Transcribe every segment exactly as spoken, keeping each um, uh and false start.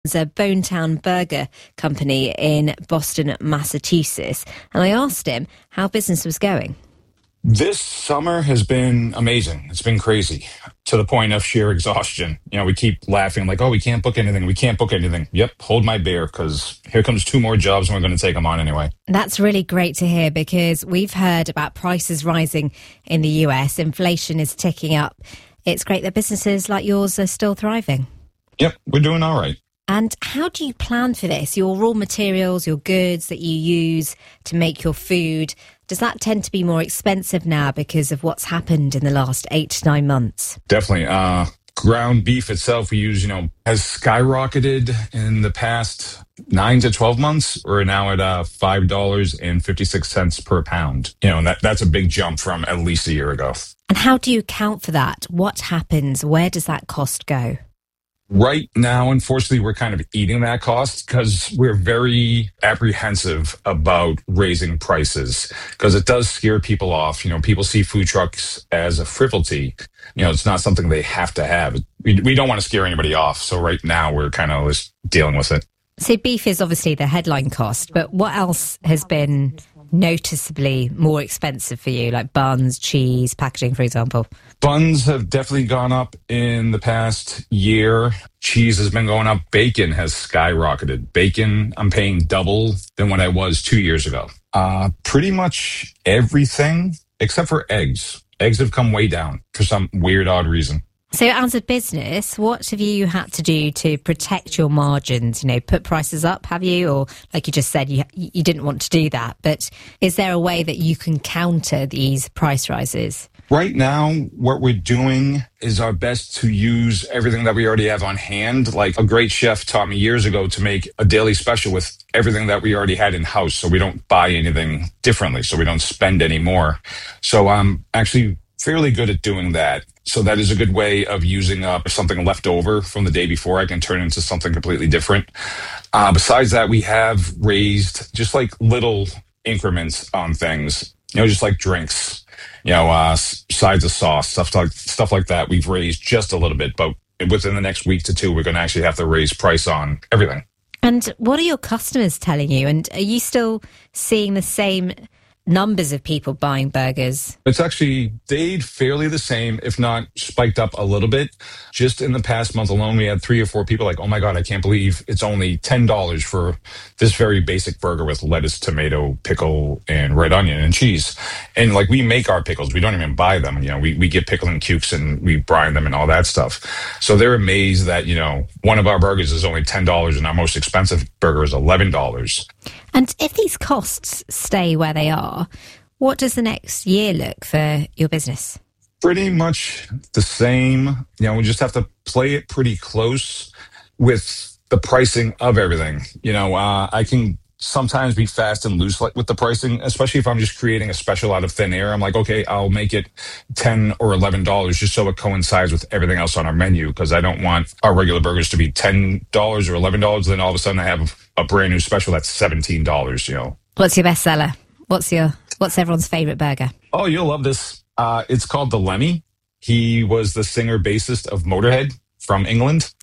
It's a Bonetown Burger company in Boston, Massachusetts. And I asked him how business was going. This summer has been amazing. It's been crazy to the point of sheer exhaustion. You know, we keep laughing like, oh, we can't book anything. We can't book anything. Yep, hold my beer because here comes two more jobs and we're going to take them on anyway. That's really great to hear because we've heard about prices rising in the U S. Inflation is ticking up. It's great that businesses like yours are still thriving. Yep, we're doing all right. And how do you plan for this? Your raw materials, your goods that you use to make your food, does that tend to be more expensive now because of what's happened in the last eight to nine months? Definitely. Uh, ground beef itself we use, you know, has skyrocketed in the past nine to twelve months. We're now at uh, five dollars and fifty-six cents per pound. You know, and that, that's a big jump from at least a year ago. And how do you account for that? What happens? Where does that cost go? Right now, unfortunately, we're kind of eating that cost because we're very apprehensive about raising prices because it does scare people off. You know, people see food trucks as a frivolity. You know, it's not something they have to have. We, we don't want to scare anybody off. So right now, we're kind of just dealing with it. So beef is obviously the headline cost, but what else has been noticeably more expensive for you, like buns, cheese, packaging, for example? Buns have definitely gone up in the past year. Cheese has been going up. Bacon has skyrocketed. Bacon, I'm paying double than what I was two years ago. Uh, pretty much everything except for eggs. Eggs have come way down for some weird, odd reason. So as a business, what have you had to do to protect your margins? You know, put prices up, have you? Or like you just said, you you didn't want to do that. But is there a way that you can counter these price rises? Right now, what we're doing is our best to use everything that we already have on hand. Like a great chef taught me years ago to make a daily special with everything that we already had in house. So we don't buy anything differently. So we don't spend any more. So I'm actually fairly good at doing that. So that is a good way of using up something left over from the day before. I can turn it into something completely different. Uh, besides that, we have raised just like little increments on things, you know, just like drinks, you know, uh, sides of sauce, stuff like stuff like that. We've raised just a little bit, but within the next week to two, we're going to actually have to raise price on everything. And what are your customers telling you? And are you still seeing the same numbers of people buying burgers? It's actually stayed fairly the same, if not spiked up a little bit. Just in the past month alone, we had three or four people like, oh my God, I can't believe it's only ten dollars for this very basic burger with lettuce, tomato, pickle, and red onion and cheese. And like we make our pickles. We don't even buy them. You know, we, we get pickle and cukes and we brine them and all that stuff. So they're amazed that, you know, one of our burgers is only ten dollars and our most expensive burger is eleven dollars. And if these costs stay where they are, what does the next year look for your business? Pretty much the same. You know, we just have to play it pretty close with the pricing of everything. You know, uh, I can sometimes be fast and loose like with the pricing, especially if I'm just creating a special out of thin air. I'm like, okay, I'll make it ten or eleven dollars just so it coincides with everything else on our menu because I don't want our regular burgers to be ten dollars or eleven dollars. Then all of a sudden I have a brand new special that's seventeen dollars, you know. What's your best seller? What's your what's everyone's favorite burger? Oh, you'll love this. Uh, it's called the Lemmy. He was the singer bassist of Motorhead from England.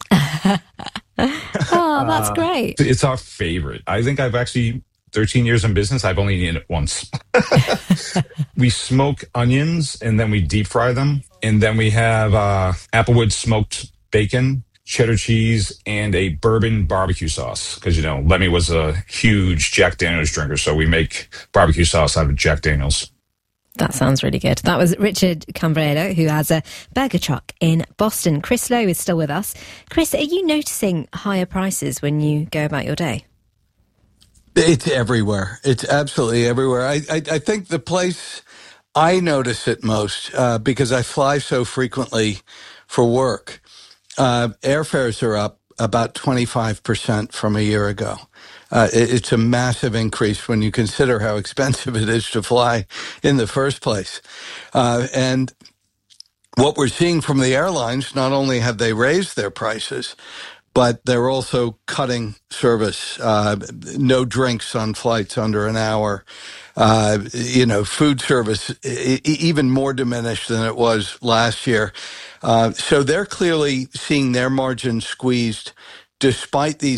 Oh, that's great. Uh, it's our favorite. I think I've actually, thirteen years in business, I've only eaten it once. We smoke onions and then we deep fry them. And then we have uh, Applewood smoked bacon, cheddar cheese, and a bourbon barbecue sauce. Because, you know, Lemmy was a huge Jack Daniels drinker. So we make barbecue sauce out of Jack Daniels. That sounds really good. That was Richard Cambrello, who has a burger truck in Boston. Chris Lowe is still with us. Chris, are you noticing higher prices when you go about your day? It's everywhere. It's absolutely everywhere. I, I, I think the place I notice it most, uh, because I fly so frequently for work, uh, airfares are up about twenty-five percent from a year ago. Uh, it, it's a massive increase when you consider how expensive it is to fly in the first place. Uh, and what we're seeing from the airlines, not only have they raised their prices, but they're also cutting service. Uh, no drinks on flights under an hour. Uh, you know, food service e- even more diminished than it was last year. Uh, so they're clearly seeing their margins squeezed despite these